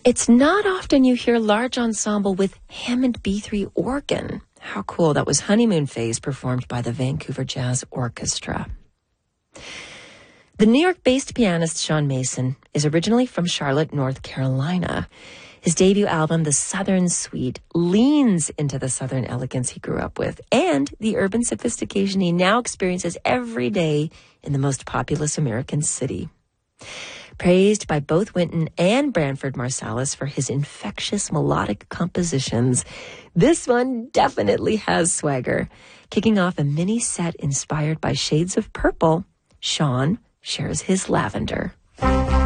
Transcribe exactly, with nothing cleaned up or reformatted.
It's not often you hear large ensemble with Hammond B three organ. How cool. That was Honeymoon Phase performed by the Vancouver Jazz Orchestra. The New York-based pianist Sean Mason is originally from Charlotte, North Carolina. His debut album, The Southern Suite, leans into the Southern elegance he grew up with and the urban sophistication he now experiences every day in the most populous American city. Praised by both Wynton and Branford Marsalis for his infectious melodic compositions, this one definitely has swagger. Kicking off a mini set inspired by shades of purple, Sean shares his lavender.